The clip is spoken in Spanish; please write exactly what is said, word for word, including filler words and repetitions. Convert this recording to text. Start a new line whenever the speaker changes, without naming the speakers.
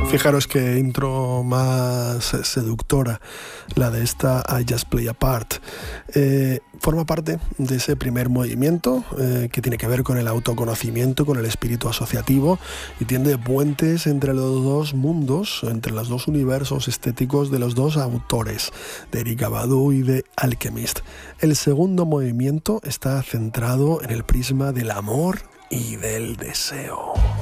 Fijaros qué intro más seductora, la de esta I Just Play a Part. Eh, forma parte de ese primer movimiento eh, que tiene que ver con el autoconocimiento, con el espíritu asociativo, y tiende puentes entre los dos mundos, entre los dos universos estéticos de los dos autores, de Erykah Badu y de Alchemist. El segundo movimiento está centrado en el prisma del amor y del deseo.